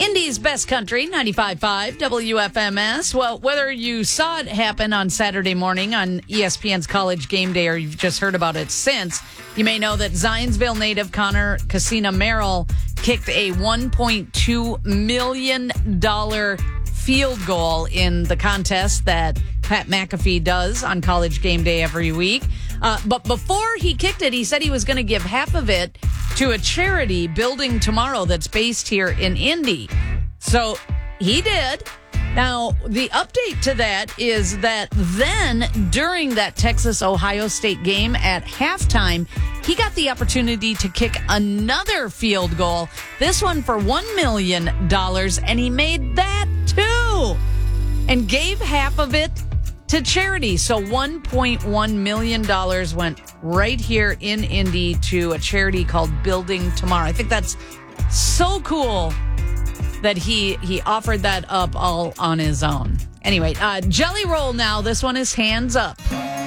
Indy's best country, 95.5 WFMS. Well, whether you saw it happen on Saturday morning on ESPN's College Game Day or you've just heard about it since, you may know that Zionsville native Connor Casina Merrill kicked a $1.2 million field goal in the contest that Pat McAfee does on College Game Day every week. But before he kicked it, he said he was going to give half of it to a charity, Building Tomorrow, that's based here in Indy. So he did. Now, the update to that is that then during that Texas-Ohio State game at halftime, he got the opportunity to kick another field goal, this one for $1 million, and he made that too and gave half of it to charity. So $1.1 million went right here in Indy to a charity called Building Tomorrow. I think that's so cool that he offered that up all on his own. Anyway, Jelly Roll now. This one is Hands Up.